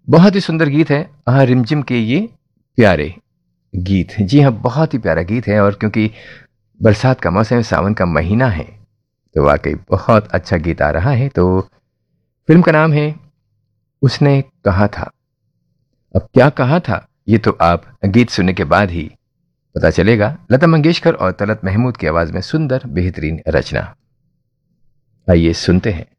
बहुत ही सुंदर गीत है रिमझिम के ये प्यारे गीत। जी हाँ, बहुत ही प्यारा गीत है, और क्योंकि बरसात का मौसम, सावन का महीना है, तो वाकई बहुत अच्छा गीत आ रहा है। तो फिल्म का नाम है उसने कहा था। अब क्या कहा था ये तो आप गीत सुनने के बाद ही पता चलेगा। लता मंगेशकर और तलत महमूद की आवाज में सुंदर बेहतरीन रचना, आइए सुनते हैं।